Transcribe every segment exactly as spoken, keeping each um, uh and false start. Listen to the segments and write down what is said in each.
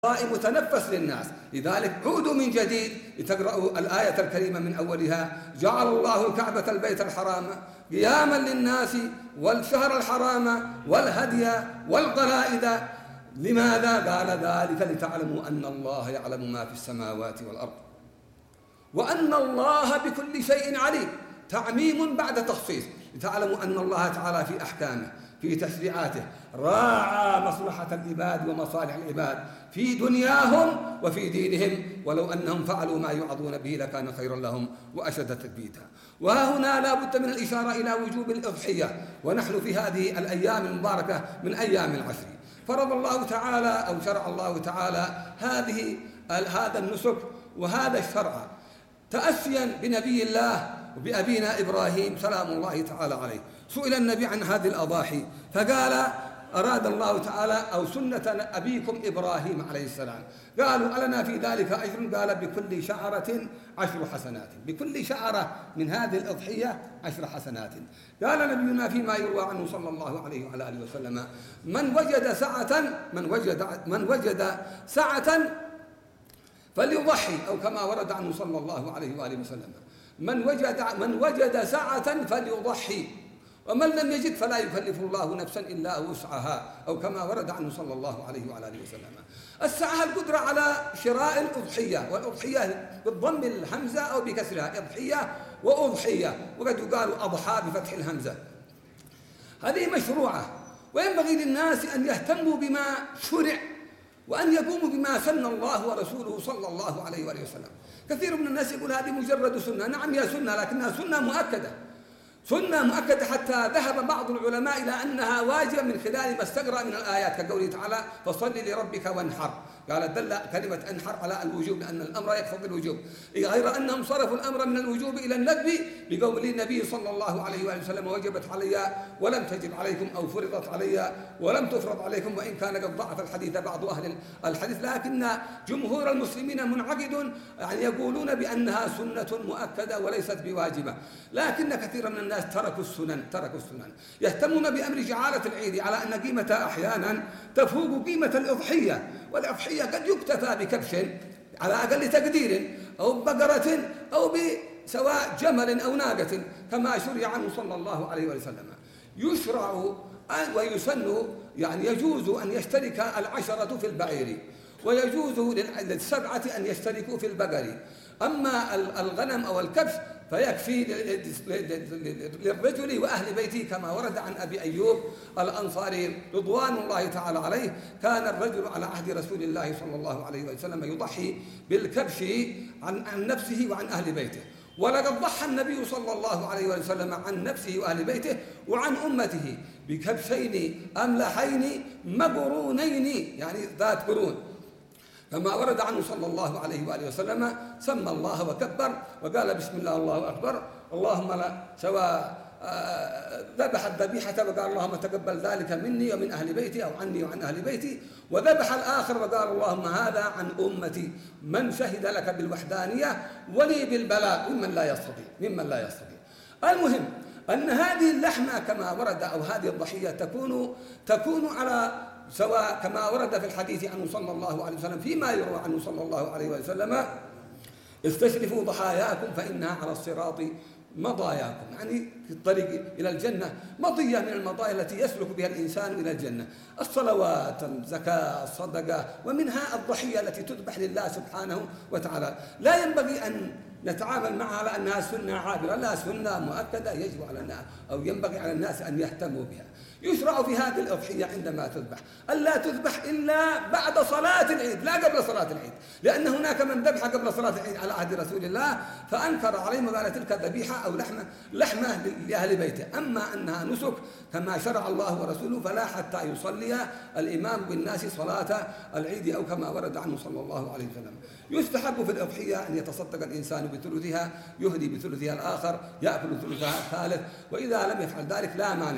متنفس للناس. لذلك عودوا من جديد لتقرأوا الآية الكريمة من أولها: جعل الله الكعبة البيت الحرام قياما للناس والشهر الحرام والهدي والقلائد. لماذا؟ قال ذلك لتعلموا أن الله يعلم ما في السماوات والأرض وأن الله بكل شيء عليم. تعميم بعد تخصيص، لتعلموا أن الله تعالى في أحكامه في تشريعاته راعى مصلحة العباد ومصالح العباد في دنياهم وفي دينهم، ولو أنهم فعلوا ما يوعظون به لكان خيرا لهم وأشد تثبيتا. وها هنا لا بد من الإشارة إلى وجوب الأضحية، ونحن في هذه الأيام المباركة من أيام العشر فرض الله تعالى أو شرع الله تعالى هذه هذا النسك وهذا الشرع تأسيا بنبي الله وبأبينا إبراهيم سلام الله تعالى عليه. سئل النبي عن هذه الأضاحي فقال: أراد الله تعالى أو سنة أبيكم إبراهيم عليه السلام. قالوا: ألنا في ذلك أجر؟ قال: بكل شعرة عشر حسنات، بكل شعرة من هذه الأضحية عشر حسنات. قال نبينا فيما يروى عنه صلى الله عليه وعلى آله وسلم: من وجد سعة من وجد من وجد سعة فليضحي، أو كما ورد عنه صلى الله عليه وآله وسلم: من وجد من وجد سعة فليضحي، ومن لم يجد فلا يكلف الله نفسا إلا وسعها، أو كما ورد عنه صلى الله عليه وعلى آله وسلم. السعة القدرة على شراء الأضحية، والأضحية بالضم الهمزة أو بكسرها، أضحية وأضحية، وقد يقال أضحى بفتح الهمزة. هذه مشروعة، وينبغي للناس أن يهتموا بما شرع وأن يقوموا بما سن الله ورسوله صلى الله عليه وآله وسلم. كثير من الناس يقول هذه مجرد سنة. نعم هي سنة، لكنها سنة مؤكدة، سنة مؤكدة، حتى ذهب بعض العلماء إلى أنها واجبة من خلال ما استقرأ من الآيات كقوله تعالى: فصل لربك وانحر. قال دل كلمة انحر على الوجوب، لأن الأمر يقتضي الوجوب، غير أنهم صرفوا الأمر من الوجوب إلى الندب بقول النبي صلى الله عليه وآله وسلم: وجبت علي ولم تجب عليكم، أو فرضت علي ولم تفرض عليكم. وإن كان قد ضعف الحديث بعض أهل الحديث، لكن جمهور المسلمين منعقد يعني يقولون بأنها سنة مؤكدة وليست بواجبة. لكن كثير من الناس تركوا السنن تركوا السنن يهتمون بأمر جعالة العيد على أن قيمتها أحيانا تفوق قيمة الأضحية. والأضحية قد يكتفى بكبش على أقل تقدير، أو بقرة، أو بسواء جمل أو ناقة، كما شرع عنه صلى الله عليه وسلم. يشرع ويسن، يعني يجوز أن يشترك العشرة في البعير، ويجوز للسبعة أن يشتركوا في البقر. أما الغنم أو الكبش فيكفي للرجل وأهل بيته، كما ورد عن أبي أيوب الأنصاري رضوان الله تعالى عليه: كان الرجل على عهد رسول الله صلى الله عليه وسلم يضحي بالكبش عن نفسه وعن أهل بيته. ولقد ضحى النبي صلى الله عليه وسلم عن نفسه وأهل بيته وعن أمته بكبشين أملحين مقرونين، يعني ذات قرون، كما ورد عنه صلى الله عليه وآله وسلم: سمى الله وكبر وقال: بسم الله الله أكبر، اللهم لا سواء ذبح الذبيحة وقال: اللهم تقبل ذلك مني ومن أهل بيتي، أو عني وعن أهل بيتي. وذبح الآخر وقال: اللهم هذا عن أمتي من شهد لك بالوحدانية ولي بالبلاء ممن لا يستطيع ممن لا يستطيع. المهم أن هذه اللحمة كما ورد، أو هذه الضحية تكون تكون على سواء كما ورد في الحديث عنه صلى الله عليه وسلم فيما يروى عنه صلى الله عليه وسلم: استشرفوا ضحاياكم فإنها على الصراط مضاياكم، يعني في الطريق إلى الجنة مضية من المضايا التي يسلك بها الإنسان إلى الجنة: الصلوات، الزكاة، الصدقة، ومنها الضحية التي تذبح لله سبحانه وتعالى. لا ينبغي أن نتعامل معها على أنها سنة عابرة، لا، سنة مؤكدة يجب على الناس أو ينبغي على الناس أن يهتموا بها. يشرع في هذه الأضحية عندما تذبح ألا تذبح إلا بعد صلاة العيد، لا قبل صلاة العيد، لأن هناك من ذبح قبل صلاة العيد على عهد رسول الله فأنكر عليه وقال: تلك ذبيحة أو لحمة لحمة لأهل بيته. أما أنها نسك كما شرع الله ورسوله فلا، حتى يصلي الإمام بالناس صلاة العيد، أو كما ورد عنه صلى الله عليه وسلم. يستحب في الأضحية أن يتصدق الإنسان بثلثها، يهدي بثلثها الآخر، يأكل ثلثها الثالث، وإذا لم يفعل ذلك لا مانع.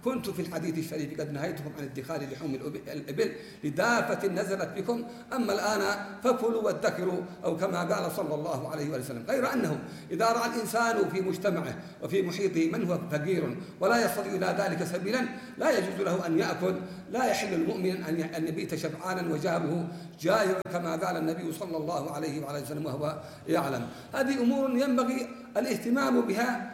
كنت في الحديث الشريف قد نهيتكم عن ادخار لحوم الإبل لدافة نزلت بكم، أما الآن فكلوا وادخروا، أو كما قال صلى الله عليه وسلم. غير أنه إذا رأى الإنسان في مجتمعه وفي محيطه من هو فقير ولا يستطيع إلى ذلك سبيلا لا يجوز له أن يأكل. لا يحل المؤمن أن يبيت شبعانا وجاره جائع كما قال النبي صلى الله عليه وسلم وهو يعلم. هذه أمور ينبغي الاهتمام بها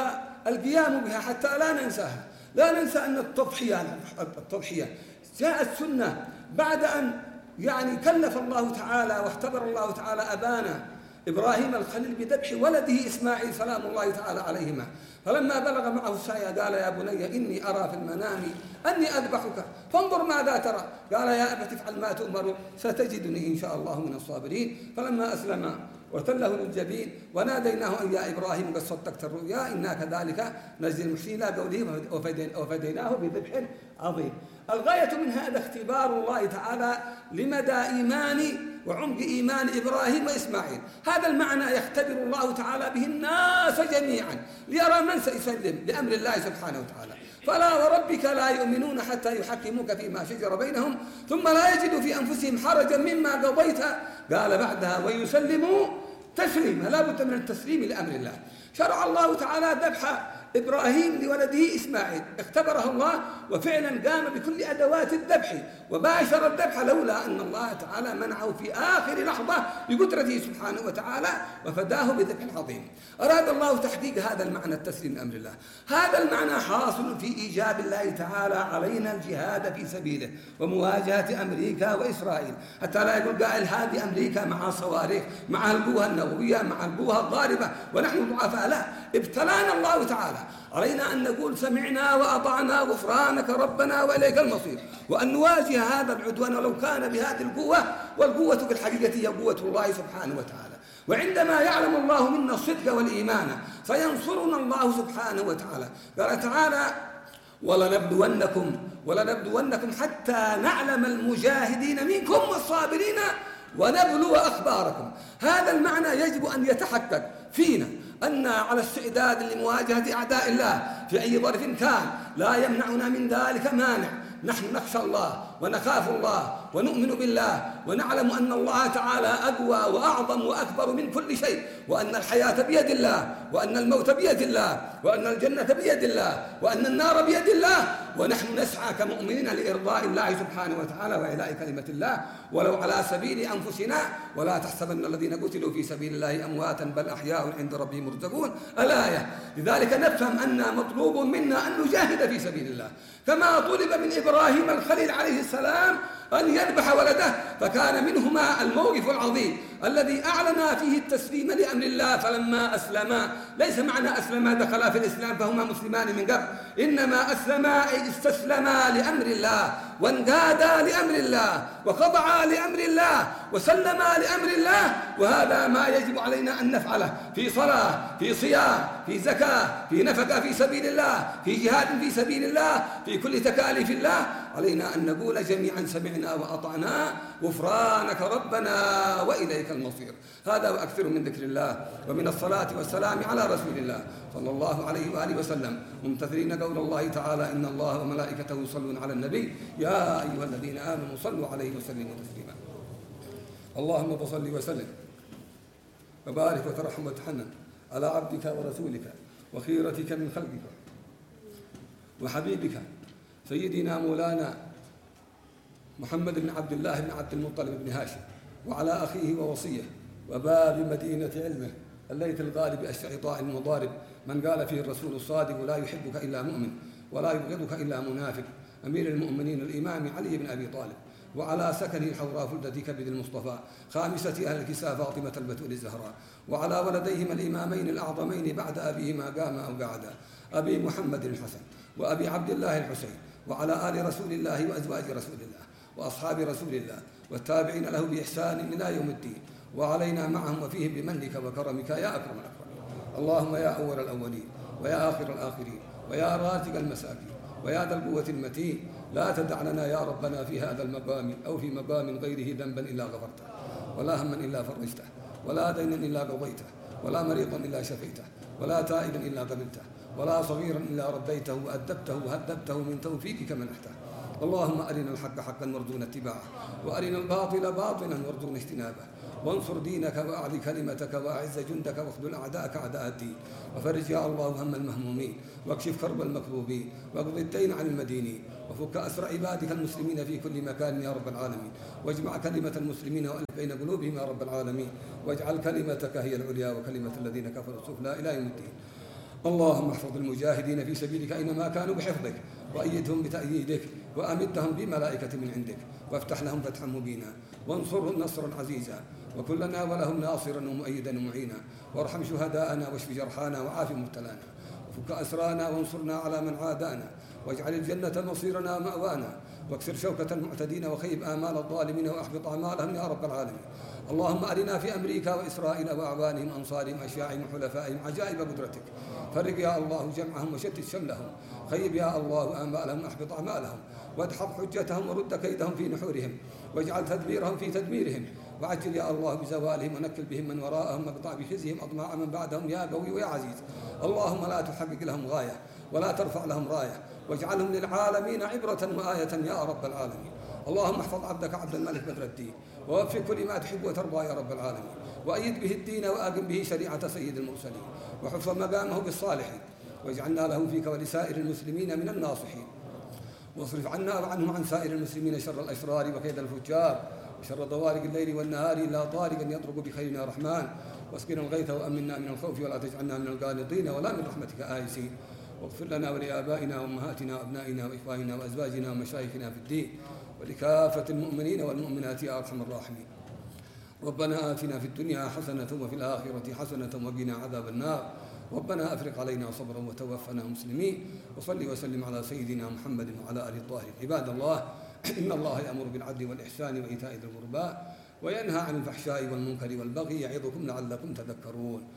والقيام بها حتى لا ننساها. لا ننسى أن التضحية التضحية جاءت سنة بعد أن يعني كلف الله تعالى واختبر الله تعالى أبانا إبراهيم الخليل بذبح ولده إسماعيل سلام الله تعالى عليهما، فلما بلغ معه السعي قال يا بني إني أرى في المنام أني أذبحك فانظر ماذا ترى، قال يا أبت افعل ما تؤمر ستجدني إن شاء الله من الصابرين. فلما أسلم وتله للجبين وناديناه أن يا إبراهيم قد صدقت الرؤيا إنا كذلك نجزي المحسنين، لا قوله وفديناه بذبح عظيم. الغاية من هذا اختبار الله تعالى لمدى إيمان وعمق إيمان إبراهيم وإسماعيل. هذا المعنى يختبر الله تعالى به الناس جميعا ليرى من سيسلم لأمر الله سبحانه وتعالى. فلا وربك لا يؤمنون حتى يحكموك فيما شجر بينهم ثم لا يجدوا في أنفسهم حرجا مما قضيت، قال بعدها ويسلموا تسليما. لا بد من التسليم لأمر الله. شرع الله تعالى ذبح إبراهيم لولده إسماعيل، اختبره الله وفعلا قام بكل أدوات الذبح وباشر الذبح، لولا أن الله تعالى منعه في آخر لحظة بقدرته سبحانه وتعالى وفداه بذبح عظيم. أراد الله تحقيق هذا المعنى التسليم لأمر الله. هذا المعنى حاصل في إيجاب الله تعالى علينا الجهاد في سبيله ومواجهة أمريكا وإسرائيل، حتى لا يقول قائل هذه أمريكا مع صواريخ مع القوة النووية مع القوة الضاربة ونحن ضعفاء. لا، ابتلانا الله تعالى، علينا أن نقول سمعنا وأطعنا غفرانك ربنا وإليك المصير، وأن نواجه هذا العدوان ولو كان بهذه القوة، والقوة في الحقيقة هي قوة الله سبحانه وتعالى. وعندما يعلم الله منا الصدق والإيمان سينصرنا الله سبحانه وتعالى. قال تعالى ولنبلونكم ولنبلونكم حتى نعلم المجاهدين منكم والصابرين ونبلو أخباركم. هذا المعنى يجب أن يتحقق فينا أن على استعداد لمواجهة أعداء الله في أي ظرف كان، لا يمنعنا من ذلك مانع. نحن نخشى الله ونخاف الله ونؤمن بالله ونعلم أن الله تعالى أقوى وأعظم وأكبر من كل شيء، وأن الحياة بيد الله وأن الموت بيد الله وأن الجنة بيد الله وأن النار بيد الله، ونحن نسعى كمؤمنين لإرضاء الله سبحانه وتعالى وإعلاء كلمة الله ولو على سبيل أنفسنا. ولا تحسبن الذين قتلوا في سبيل الله أمواتا بل أحياء عند ربهم يرزقون الآية. لذلك نفهم أن مطلوب منا أن نجاهد في سبيل الله كما طلب من إبراهيم الخليل عليه السلام أن يذبح ولده، فكان منهما الموقف العظيم الذي أعلن فيه التسليم لأمر الله. فلما أسلما، ليس معنى أسلما دخلا في الإسلام فهما مسلمان من قبل، إنما أسلما أي استسلما لأمر الله وانقادا لأمر الله وخضعا لأمر الله وسلما لأمر الله. وهذا ما يجب علينا أن نفعله في صلاة، في صيام، في زكاة، في نفقة في سبيل الله، في جهاد في سبيل الله، في كل تكاليف الله. علينا أن نقول جميعا سمعنا وأطعنا غفرانك ربنا وإليك المصير. هذا وأكثر من ذكر الله ومن الصلاة والسلام على رسول الله صلى الله عليه وآله وسلم، ممتثلين قول الله تعالى إن الله وملائكته يصلون على النبي يا أيها الذين آمنوا صلوا عليه وسلموا تسليما. اللهم صل وسلم وبارك وترحم وتحنن على عبدك ورسولك وخيرتك من خلقك وحبيبك سيدنا مولانا محمد بن عبد الله بن عبد المطلب بن هاشم وعلى أخيه ووصيه وباب مدينة علمه الليث الغالب الشيطان المضارب، من قال فيه الرسول الصادق لا يحبك إلا مؤمن ولا يبغضك إلا منافق، أمير المؤمنين الإمام علي بن أبي طالب، وعلى سكنه الحوراء فلدة كبد المصطفى خامسة أهل الكساء فاطمة البتول الزهراء، وعلى ولديهما الإمامين الأعظمين بعد أبيهما قام أو قعدا، أبي محمد الحسن وأبي عبد الله الحسين، وعلى آل رسول الله وأزواج رسول الله وأصحاب رسول الله والتابعين له بإحسان إلى يوم الدين، وعلينا معهم وفيهم بمنك وكرمك يا أكرم الأكرمين. اللهم يا أول الأولين ويا آخر الآخرين ويا رازق المساكين ويا ذا القوة المتين، لا تدع لنا يا ربنا في هذا المقام أو في مقام غيره ذنبا إلا غفرته، ولا هما إلا فرجته، ولا دينا إلا قضيته، ولا مريضا إلا شفيته، ولا تائبا إلا قبلته، ولا صغيرا إلا ربيته وأدبته وهذبته من توفيقك منحته. اللهم أرنا الحق حقا وارزقنا اتباعه، وأرنا الباطل باطلا وارزقنا اجتنابه، وانصر دينك وأعلي كلمتك وأعز جندك واخذل أعداءك أعداء الدين، وفرج يا الله هم المهمومين، واكشف كرب المكروبين، واقض الدين عن المدينين، وفك أسر عبادك المسلمين في كل مكان يا رب العالمين، واجمع كلمة المسلمين وألف بين قلوبهم يا رب العالمين، واجعل كلمتك هي العليا وكلمة الذين كفروا السفلى إلى يوم الدين. اللهم احفظ المجاهدين في سبيلك أينما كانوا بحفظك، وأيدهم بتأييدك، وأمدهم بملائكة من عندك، وافتح لهم فتحا مبينا، وانصرهم نصرا عزيزا، وكلنا ولهم ناصرا ومؤيدا ومعينا، وارحم شهداءنا واشف جرحانا وعاف مبتلانا، وفك أسرانا وانصرنا على من عادانا، واجعل الجنة مصيرنا ومأوانا، واكسر شوكة المعتدين وخيب آمال الظالمين وأحبط أعمالهم يا رب العالمين. اللهم أرنا في أمريكا وإسرائيل وأعوانهم أنصارهم أشياعهم وحلفائهم عجائب قدرتك، فرق يا الله جمعهم وشتت شملهم، خيب يا الله آمالهم أحبط أعمالهم، وادحض حجتهم ورد كيدهم في نحورهم، واجعل تدبيرهم في تدميرهم، وعجل يا الله بزوالهم ونكل بهم من وراءهم، واقطع بخزيهم أطماع من بعدهم يا قوي ويا عزيز. اللهم لا تحقق لهم غاية ولا ترفع لهم راية، واجعلهم للعالمين عبرة وآية يا رب العالمين. اللهم احفظ عبدك عبد الملك بدر الدين، ووفق كل ما تحب وترضى يا رب العالمين، وأيد به الدين وأقم به شريعة سيد المرسلين، وحفظ مقامه بالصالحين، واجعلنا له فيك ولسائر المسلمين من الناصحين، واصرف عنا وعنهم عن سائر المسلمين شر الأشرار وكيد الفجار، وشر ضوارق الليل والنهار إلا طارقا يطرق بخير يا رحمن، واسقنا الغيث وأمنا من الخوف ولا تجعلنا من القانطين ولا من رحمتك آيسين، واغفر لنا ولآبائنا وأمهاتنا وأبنائنا وإخواننا وأزواجنا ومشايخنا في الدين، ولكافة المؤمنين والمؤمنات يا أرحم الراحمين. ربنا آتنا في الدنيا حسنة وفي الآخرة حسنة وقنا عذاب النار. ربنا أفرغ علينا صبرا وتوفنا مسلمين. وصلي وسلم على سيدنا محمد وعلى آله الطاهرين. عباد الله، إن الله يأمر بالعدل والإحسان وإيتاء ذي القربى وينهى عن الفحشاء والمنكر والبغي يعظكم لعلكم تذكرون.